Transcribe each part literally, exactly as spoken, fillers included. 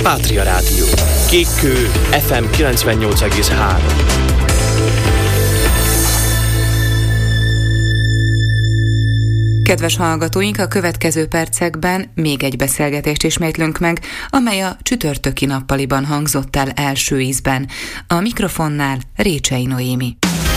Pátria Rádió. Kékkő ef em kilencvennyolc egész három. Kedves hallgatóink, a következő percekben még egy beszélgetést ismétlünk meg, amely a csütörtöki nappaliban hangzott el első ízben. A mikrofonnál Récsei Noémi.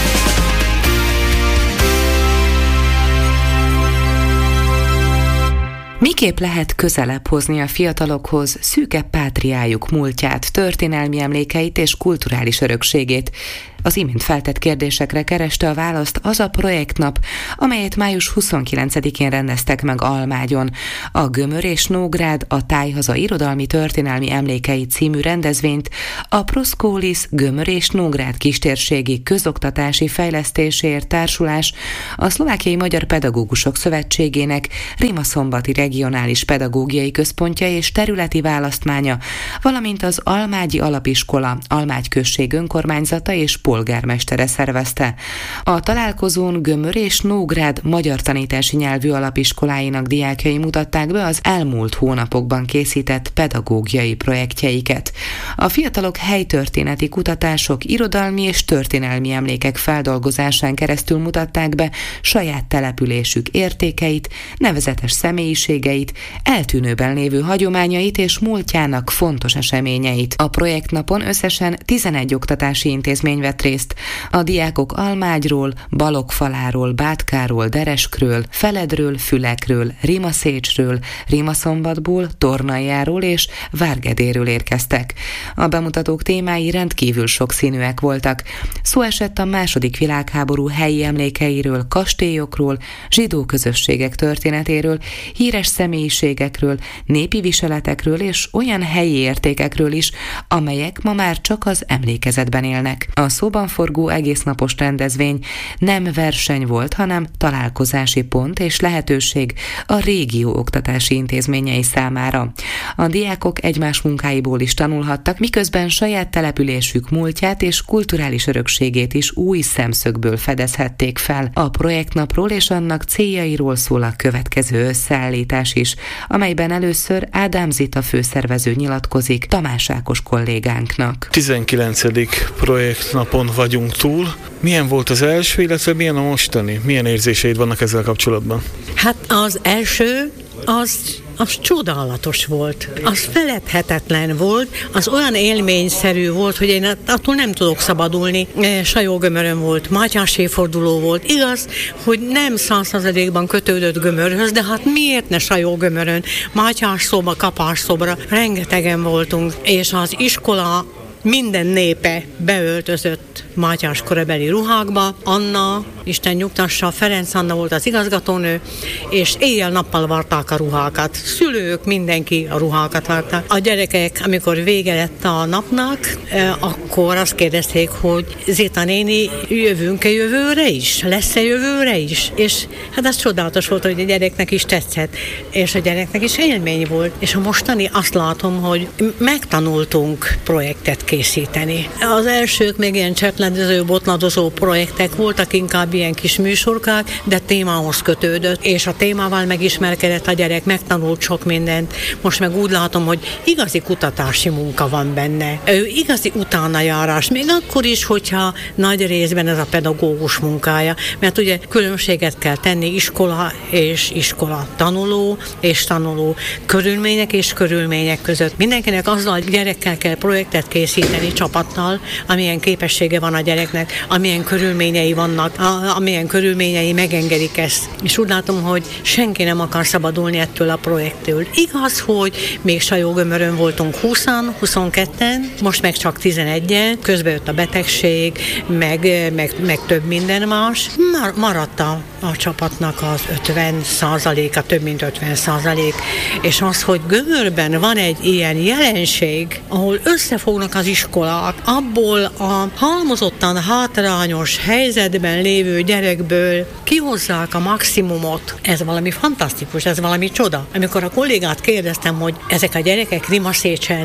Miképp lehet közelebb hozni a fiatalokhoz szűkebb pátriájuk múltját, történelmi emlékeit és kulturális örökségét? Az imént feltett kérdésekre kereste a választ az a projektnap, amelyet május huszonkilencedikén rendeztek meg Almágyon. A Gömör és Nógrád, a Tájhaza irodalmi történelmi emlékei című rendezvényt a Proszkólisz Gömör és Nógrád Kistérségi Közoktatási Fejlesztésért Társulás, a Szlovákiai Magyar Pedagógusok Szövetségének Rimaszombatyi Regionális Pedagógiai Központja és területi választmánya, valamint az Almágyi Alapiskola, Almágy község önkormányzata és polgármestere szervezte. A találkozón Gömör és Nógrád magyar tanítási nyelvű alapiskoláinak diákjai mutatták be az elmúlt hónapokban készített pedagógiai projektjeiket. A fiatalok helytörténeti kutatások, irodalmi és történelmi emlékek feldolgozásán keresztül mutatták be saját településük értékeit, nevezetes személyiségeit, eltűnőben lévő hagyományait és múltjának fontos eseményeit. A projektnapon összesen tizenegy oktatási intézmény vett részt. A diákok Almágyról, Balogfaláról, Bátkáról, Dereskről, Feledről, Fülekről, Rimaszécsről, Rimaszombatból, Tornaiáról és Várgedéről érkeztek. A bemutatók témái rendkívül sokszínűek voltak. Szó esett a második világháború helyi emlékeiről, kastélyokról, zsidó közösségek történetéről, híres személyiségekről, népi viseletekről és olyan helyi értékekről is, amelyek ma már csak az emlékezetben élnek. A szóban forgó egésznapos rendezvény nem verseny volt, hanem találkozási pont és lehetőség a régió oktatási intézményei számára. A diákok egymás munkáiból is tanulhattak, miközben saját településük múltját és kulturális örökségét is új szemszögből fedezhették fel. A projektnapról és annak céljairól szól a következő összeállítás is, amelyben először Ádám Zita főszervező nyilatkozik Tamás Ákos kollégánknak. tizenkilencedik projektnapon vagyunk túl. Milyen volt az első, illetve milyen a mostani? Milyen érzéseid vannak ezzel kapcsolatban? Hát az első, az, az csodálatos volt. Az feledhetetlen volt, az olyan élményszerű volt, hogy én attól nem tudok szabadulni. Sajógömörön volt, Mátyás évforduló volt. Igaz, hogy nem száz százalékban kötődött Gömörhöz, de hát miért ne Sajógömörön? Mátyás szoba, Kapás szobra, rengetegen voltunk, és az iskola minden népe beöltözött Mátyás korabeli ruhákba. Anna, Isten nyugtassa, Ferenc Anna volt az igazgatónő, és éjjel-nappal varták a ruhákat. Szülők, mindenki a ruhákat varták. A gyerekek, amikor vége lett a napnak, akkor azt kérdezték, hogy Zita néni, jövünk-e jövőre is? Lesz-e jövőre is? És hát az csodálatos volt, hogy a gyereknek is tetszett, és a gyereknek is élmény volt. És a mostani azt látom, hogy megtanultunk projektet készíteni. Az elsők még ilyen csetlendező, botladozó projektek voltak, inkább ilyen kis műsorkák, de témához kötődött, és a témával megismerkedett a gyerek, megtanult sok mindent. Most meg úgy látom, hogy igazi kutatási munka van benne. Ő igazi utánajárás, még akkor is, hogyha nagy részben ez a pedagógus munkája, mert ugye különbséget kell tenni iskola és iskola, tanuló és tanuló, körülmények és körülmények között. Mindenkinek azzal a gyerekkel kell projektet készíteni, csapattal, amilyen képessége van a gyereknek, amilyen körülményei vannak, a, amilyen körülményei megengedik ezt. És úgy látom, hogy senki nem akar szabadulni ettől a projektől. Igaz, hogy még Sajógömörön voltunk húszan, huszonketten, most meg csak tizenegyen, közben jött a betegség, meg, meg, meg több minden más. Mar- maradt a, a csapatnak az ötven százaléka, több mint ötven százalék, és az, hogy Gömörben van egy ilyen jelenség, ahol összefognak az iskolák, abból a halmozottan hátrányos helyzetben lévő gyerekből kihozzák a maximumot. Ez valami fantasztikus, ez valami csoda. Amikor a kollégát kérdeztem, hogy ezek a gyerekek Rimaszécsen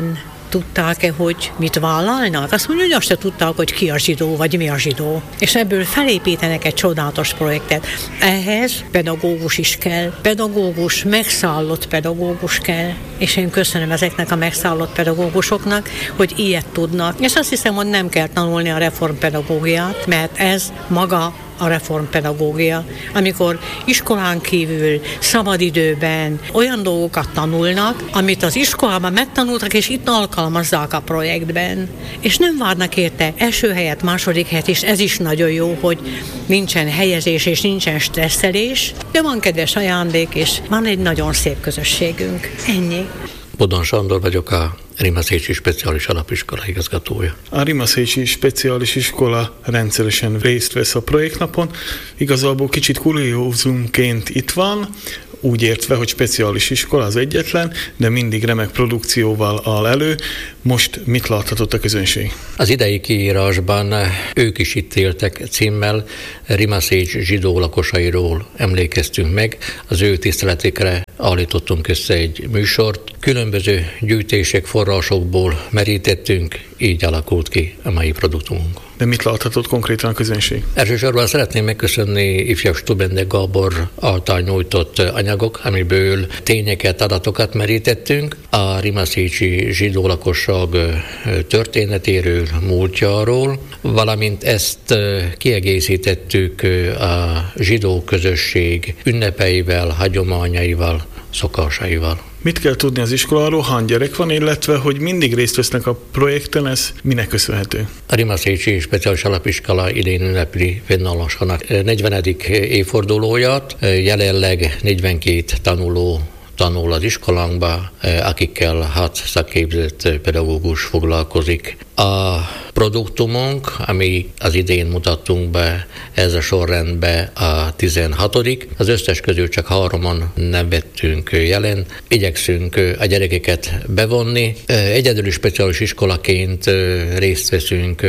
tudták-e, hogy mit vállalnak? Azt mondja, hogy azt se tudták, hogy ki a zsidó, vagy mi a zsidó. És ebből felépítenek egy csodálatos projektet. Ehhez pedagógus is kell. Pedagógus, megszállott pedagógus kell. És én köszönöm ezeknek a megszállott pedagógusoknak, hogy ilyet tudnak. És azt hiszem, hogy nem kell tanulni a reformpedagógiát, mert ez maga a reformpedagógia, amikor iskolán kívül, szabadidőben olyan dolgokat tanulnak, amit az iskolában megtanultak, és itt alkalmazzák a projektben. És nem várnak érte első helyet, második helyet, és ez is nagyon jó, hogy nincsen helyezés, és nincsen stresszelés, de van kedves ajándék, és van egy nagyon szép közösségünk. Ennyi. Bodon Sándor vagyok, a Rimaszécsi Speciális Alapiskola igazgatója. A Rimaszécsi Speciális Iskola rendszeresen részt vesz a projektnapon. Igazából kicsit kuriózumként itt van, úgy értve, hogy speciális iskola az egyetlen, de mindig remek produkcióval áll elő. Most mit láthatott a közönség? Az idei kiírásban Ők is itt éltek címmel Rimaszécs zsidó lakosairól emlékeztünk meg. Az ő tiszteletükre állítottunk össze egy műsort. Különböző gyűjtések, forrásokból merítettünk, így alakult ki a mai produktumunk. De mit láthatott konkrétan a közönség? Elsősorban szeretném megköszönni ifjabb Stubende Gábor által nyújtott anyagok, amiből tényeket, adatokat merítettünk a rimaszécsi zsidó lakosság történetéről, múltjáról, valamint ezt kiegészítettük a zsidó közösség ünnepeivel, hagyományaival, szokásaival. Mit kell tudni az iskoláról, hány gyerek van, illetve hogy mindig részt vesznek a projekten, ez minek köszönhető? A Rimaszécsi Speciális Alapiskola idén ünnepli fennállásának negyvenedik évfordulóját, jelenleg negyvenkét tanuló tanul az iskolánkba, akikkel hat szakképzett pedagógus foglalkozik. A produktumunk, ami az idén mutattunk be, ez a sorrendbe a tizenhatodik Az összes közül csak háromon nem vettünk jelen. Igyekszünk a gyerekeket bevonni. Egyedüli speciális iskolaként részt veszünk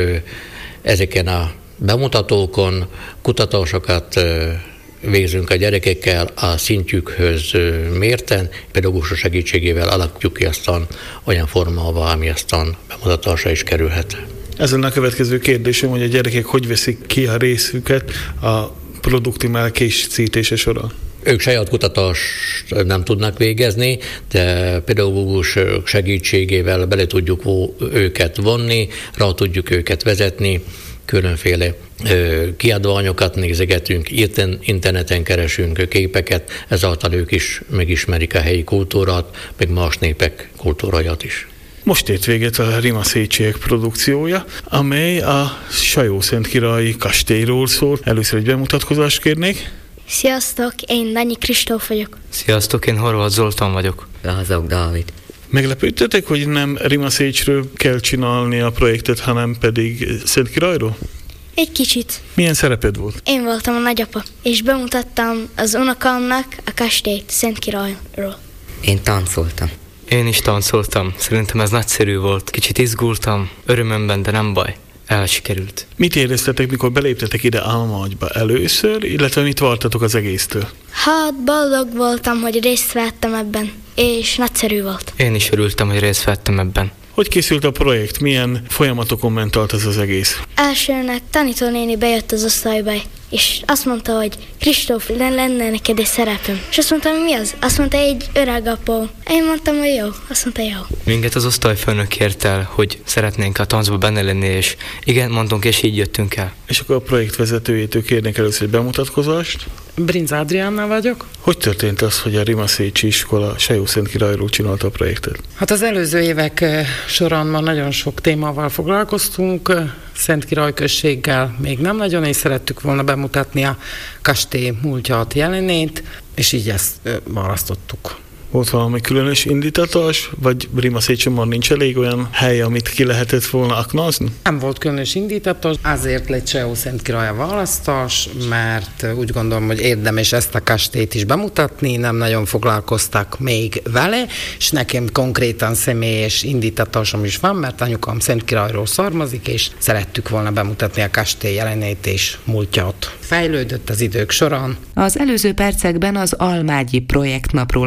ezeken a bemutatókon, kutatásokat végzünk a gyerekekkel a szintjükhöz mérten, pedagógusok segítségével alakítjuk ki aztán olyan formával, ami aztán bemutatásra is kerülhet. Ez lenne a következő kérdésem, hogy a gyerekek hogy veszik ki a részüket a produktum elkészítése során? Ők saját kutatást nem tudnak végezni, de pedagógus segítségével bele tudjuk őket vonni, rá tudjuk őket vezetni, különféle kiadványokat nézegetünk, interneten keresünk képeket, ezáltal ők is megismerik a helyi kultúrát, meg más népek kultúráját is. Most ért véget a rimaszécsiek produkciója, amely a Sajószentkirályi kastélyról szól. Először egy bemutatkozást kérnék. Sziasztok, én Danyi Kristóf vagyok. Sziasztok, én Horváth Zoltán vagyok. Lázok Dávid. Meglepődtetek, hogy nem Rimaszécsről kell csinálni a projektet, hanem pedig Szentkirállyról? Egy kicsit. Milyen szereped volt? Én voltam a nagyapa, és bemutattam az unokámnak a kastélyt Szentkirállyról. Én táncoltam. Én is táncoltam. Szerintem ez nagyszerű volt. Kicsit izgultam, örömömben, de nem baj. Elsikerült. Mit éreztetek, mikor beléptetek ide Alma-agyba először, illetve mit vártatok az egésztől? Hát boldog voltam, hogy részt vettem ebben, és nagyszerű volt. Én is örültem, hogy részt vettem ebben. Hogy készült a projekt? Milyen folyamatokon ment át ez az egész? Elsőnek tanítónéni bejött az osztályba, és azt mondta, hogy Kristóf, lenne neked egy szerepem. És azt mondtam, hogy mi az? Azt mondta, egy öreg apó. Én mondtam, hogy jó. Azt mondta, jó. Minket az osztályfőnök kért el, hogy szeretnénk a táncba benne lenni, és igen, mondtunk, és így jöttünk el. És akkor a projektvezetőjétől kérnék először egy bemutatkozást. Brinc Adriánna vagyok. Hogy történt az, hogy a Rimaszécsi iskola Sajószentkirállyról csinálta a projektet? Hát az előző évek során már nagyon sok témával foglalkoztunk, Szentkirály községgel még nem nagyon, és szerettük volna bemutatni a kastély múltját, jelenét, és így ezt választottuk. Volt valami különös indítatás, vagy Rimaszécsen már nincs elég olyan hely, amit ki lehetett volna aknázni? Nem volt különös indítatás, azért lett Sajószentkirálly a választás, mert úgy gondolom, hogy érdemes ezt a kastélyt is bemutatni, nem nagyon foglalkoztak még vele, és nekem konkrétan személyes indítatásom is van, mert anyukám Szentkirályról származik, és szerettük volna bemutatni a kastély jelenét és múltját. Fejlődött az idők során. Az előző percekben az Almágyi projektnapról hallhattak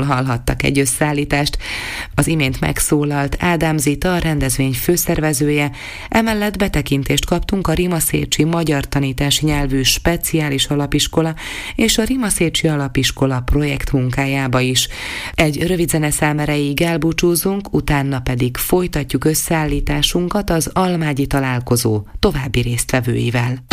tartottak egy összeállítást. Az imént megszólalt Ádám Zita, a rendezvény főszervezője, emellett betekintést kaptunk a Rimaszécsi Magyar Tanítási Nyelvű Speciális Alapiskola és a Rimaszécsi Alapiskola projektmunkájába is. Egy rövid zeneszám erejéig elbúcsúzunk, utána pedig folytatjuk összeállításunkat az almágyi találkozó további résztvevőivel.